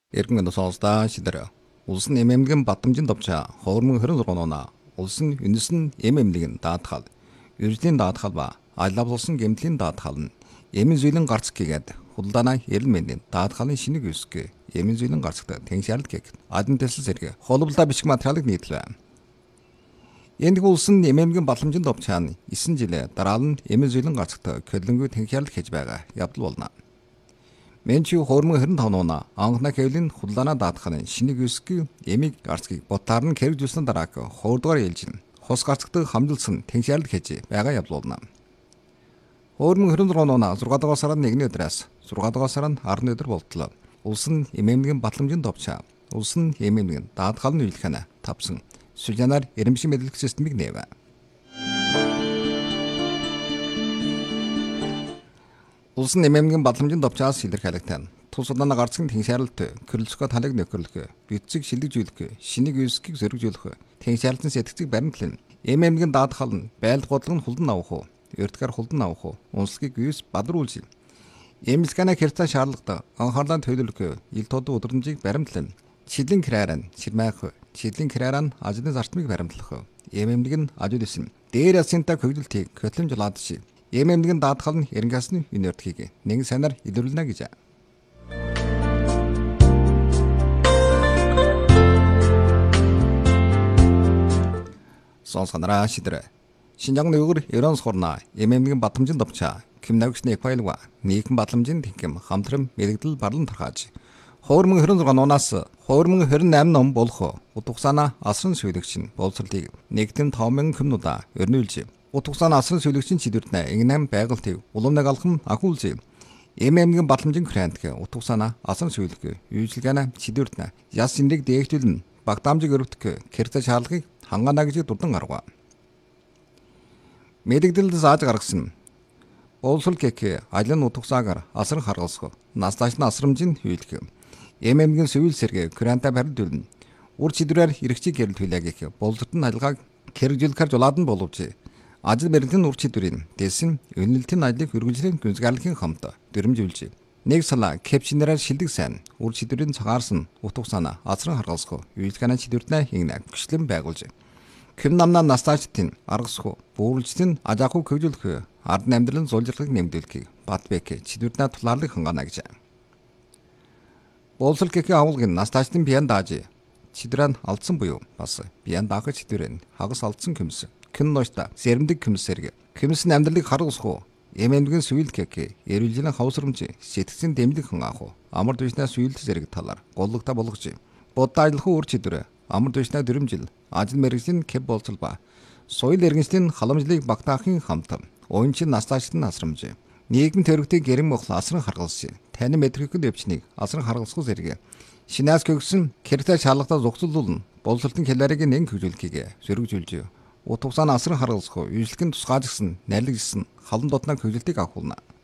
Иргэн сонсдаа шидэр. Улс нь эмэмлэгэн батамжин товчаа ховрмон 26 улс нь үндэс нь эмэмлэгэн даатгал. Ердийн даатгал ба айлавлсан гэмтлийн даатгал нь эмэн зүйлэн гарц гэгээд худалдаанаа эрэлмэний даатгалын шинийг үсгэ эмэн зүйлэн гарцтай тэншаалт гэг. Адын төсөл зэрэг холболдоо бичих материалыг нийтлэв. Энд улс нь эмэмлэгэн батамжин товчаа 9 жилээ дараа нь эмэн зүйлэн гарцтай көлөнгөө тэншаалт хийж байгаа явдал болно. Менчүү хормон 25 анхна хэвлийн худалдаанаа даатгахын шинийг үсгүй эмиг гарцгийг ботаар нь хэрэгжүүлсэн дараа хоордгоор ээлжин хос гарцдаг хамжилсан тэншаалт хийж байгаа явуулна. Хормон 26 6 дугаар сарын 1-ний өдрөөс 6 дугаар сарын 10-ны өдөр болтлоо. Улс нь эмэмлэгэн батламжин товчаа. Улс нь эмэмлэгэн даатгал нь үйлхэнэ тавсан. Сүлжанаар эрэмшин мэдлэг системийг нээвэ. Улс нь эмэмлэгэн батламжин товчоос илэрхийлэгтэн тус удаана гарцгийн тэншаалт кэрлцгөө талыг нөхөрлөх битцэг шилэгжүүлэх шинийг үсгийг зэрэгжүүлэх тэншаалтын сэтгцийг баримтлан эмэмлэгэн даатгал нь байлд годлог нь хулдан авах уу өртгөр хулдан авах уу унслыг юус бадруулж эмэлскана хэрцээ шаардлагатай анхаарлаа төлөвлөх ил тодуу удирдамжийг баримтлан чиглэн крааран ширмайх чиглэн крааран ажлын зарчмыг баримтлах эмэмлэгэн ажил эсэм дээр ясынтай хөгжөлтийг хөтлөмжлаад ши эмэмлэгэн даатгал нь эренгасны үнэртгийг нэг санаар илрүүлнэ гэж. Сонсгонараа шидэр. Шинжаан нүгэр Ерон сорна эмэмлэгэн батламжин товчаа кимнагчны файлва нийгэм батламжин тэнхэм хамтрам мэрэгдэл барлан тархааж ховрмон 26-наас ховрмон 28 ном болох утгасана асран сүйлэгч нь боловсролыг нэгдэн 5000 хүмүүнуудаа өрнүүлж утгасана асран сүйлэгчийн чидвэртнэ ингэнэм байгальтыг уламнаг алхам ахуулж эмэмлэгэн батламжин грантг утгасана асран сүйлэг үйлчилгээна чидвэртнэ яс синрэг дээгтүүлэн багтаамжиг өрөвдөх кэрцэ шаардлагыг хангаана гэж дурдан гаргав. Мэдэгдэл зааж гаргасан боловсрол гэх алин утгасаагаар асран харгалсах настаашны асрамжин хүййлэх эмэмлэгэн сүйл сэргэ гранта барилдуулна ур чидвэрээр эргэжиг гэрэлтүүлээ гэх боловсролтын ажиллагааг хэрэгжүүлэхээр жолоод нь боловч ажил барилгын ур чидвэрийн дэсэн үнэлтийн ажлыг хөргөжлийн гүнзгийрлэхийн хамт дөрмжүүлж нэг сала кэпчнэрээр шилдэг сайн ур чидвэрийн цагаарсан утгасана асран харгалсах үйлчлэгээ чидвэртнэ хийнэ гүшлэн байгуулж кэм намна настаачтын аргасах бөөрөлжтийн ажаахуу хөгжүүлэх ард амьдралын зулжирлагыг нэмдүүлэхийг батбек чидвэртнэ тулаарлыг хангаана гэж. Боловсрол гэх агуулгын настаачтын биян дааж чидвэрэн алдсан буюу бас биян даах чидвэрэн хагас алдсан көмс кэн ношта сэрэмдэг көмсэрэг көмс амьдралыг харуулсах эмэмлэгэн сүйл гэх эрүүлжлийн хавсрамж сэтгцэн дэмлэг хангаах амар түвшнээ сүйлд зэрэг талаар голлогта болгож бодда ажиллах ур чидвэр амар түвшнээ дөрөмжил ажил мэргэжлийн кэп болцол ба соёл иргэншлийн халамжлыг багтаахын хамт уянчин настаачтын асрамж нийгэм төрөгтэй гэрэн мохл асран харгалсан тань мэдрэгхэн дэвчнийг асран харгалсах зэрэг шинээс гөгсөн кэртэй шаардлагатай зохицуулна боловсролтын хэлээрийг нэн хөгжүүлэхийг сөргөжүүлж утгасаа асран харгалсах үйлчлэгийн тусгаажсан найрлагжсан халан дотноо хөгжөлтийг авахулна.